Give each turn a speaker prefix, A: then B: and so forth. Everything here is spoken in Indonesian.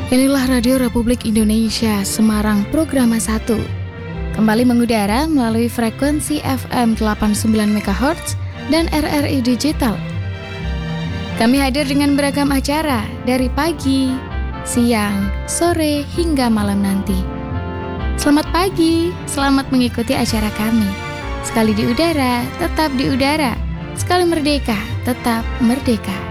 A: Inilah Radio Republik Indonesia Semarang Programa 1. Kembali mengudara melalui frekuensi FM 89 MHz dan RRI Digital. Kami hadir dengan beragam acara dari pagi, siang, sore, hingga malam nanti. Selamat pagi, selamat mengikuti acara kami. Sekali di udara, tetap di udara. Sekali merdeka, tetap merdeka.